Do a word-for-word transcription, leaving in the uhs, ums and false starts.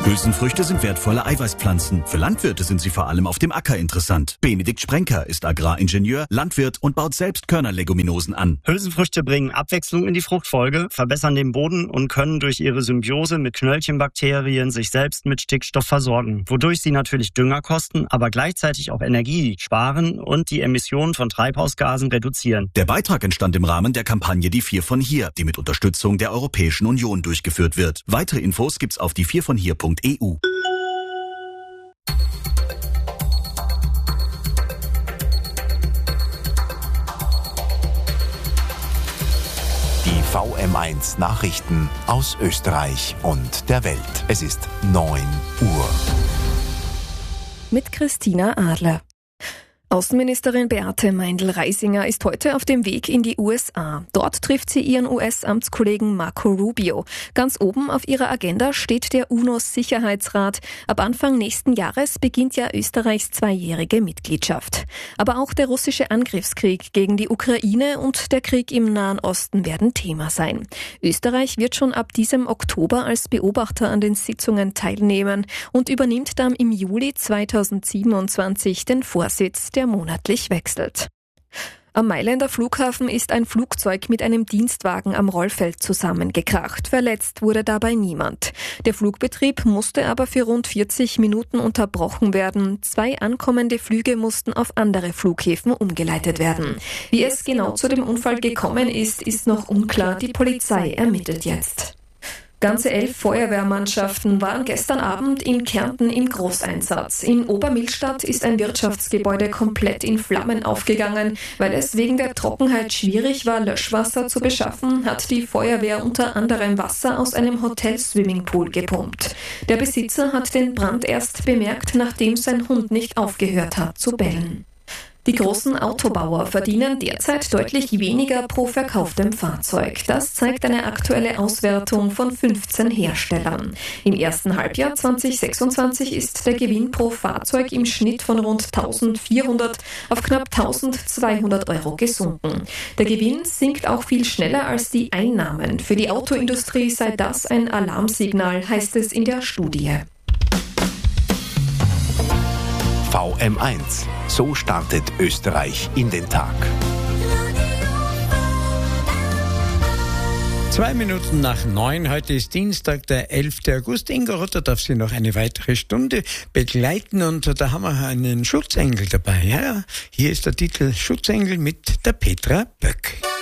Hülsenfrüchte sind wertvolle Eiweißpflanzen. Für Landwirte sind sie vor allem auf dem Acker interessant. Benedikt Sprenker ist Agraringenieur, Landwirt und baut selbst Körnerleguminosen an. Hülsenfrüchte bringen Abwechslung in die Fruchtfolge, verbessern den Boden und können durch ihre Symbiose mit Knöllchenbakterien sich selbst mit Stickstoff versorgen, wodurch sie natürlich Dünger kosten, aber gleichzeitig auch Energie sparen und die Emissionen von Treibhausgasen reduzieren. Der Beitrag entstand im Rahmen der Kampagne Die Vier von Hier, die mit Unterstützung der Europäischen Union durchgeführt wird. Weitere Infos gibt's auf die vier von hier punkt e u. Die V M eins Nachrichten aus Österreich und der Welt. Es ist neun Uhr. Mit Christina Adler. Außenministerin Beate Meindl-Reisinger ist heute auf dem Weg in die U S A. Dort trifft sie ihren U S-Amtskollegen Marco Rubio. Ganz oben auf ihrer Agenda steht der U N O-Sicherheitsrat. Ab Anfang nächsten Jahres beginnt ja Österreichs zweijährige Mitgliedschaft. Aber auch der russische Angriffskrieg gegen die Ukraine und der Krieg im Nahen Osten werden Thema sein. Österreich wird schon ab diesem Oktober als Beobachter an den Sitzungen teilnehmen und übernimmt dann im Juli zweitausendsiebenundzwanzig den Vorsitz, der monatlich wechselt. Am Mailänder Flughafen ist ein Flugzeug mit einem Dienstwagen am Rollfeld zusammengekracht. Verletzt wurde dabei niemand. Der Flugbetrieb musste aber für rund vierzig Minuten unterbrochen werden. Zwei ankommende Flüge mussten auf andere Flughäfen umgeleitet werden. Wie es genau zu dem Unfall gekommen ist, ist noch unklar. Die Polizei ermittelt jetzt. Ganze elf Feuerwehrmannschaften waren gestern Abend in Kärnten im Großeinsatz. In Obermillstadt ist ein Wirtschaftsgebäude komplett in Flammen aufgegangen. Weil es wegen der Trockenheit schwierig war, Löschwasser zu beschaffen, hat die Feuerwehr unter anderem Wasser aus einem Hotel-Swimmingpool gepumpt. Der Besitzer hat den Brand erst bemerkt, nachdem sein Hund nicht aufgehört hat zu bellen. Die großen Autobauer verdienen derzeit deutlich weniger pro verkauftem Fahrzeug. Das zeigt eine aktuelle Auswertung von fünfzehn Herstellern. Im ersten Halbjahr zweitausendsechsundzwanzig ist der Gewinn pro Fahrzeug im Schnitt von rund eintausendvierhundert auf knapp eintausendzweihundert Euro gesunken. Der Gewinn sinkt auch viel schneller als die Einnahmen. Für die Autoindustrie sei das ein Alarmsignal, heißt es in der Studie. V M eins. So startet Österreich in den Tag. Zwei Minuten nach neun, heute ist Dienstag, der elfter August. Inga Rotter darf Sie noch eine weitere Stunde begleiten und da haben wir einen Schutzengel dabei. Ja, hier ist der Titel Schutzengel mit der Petra Böck.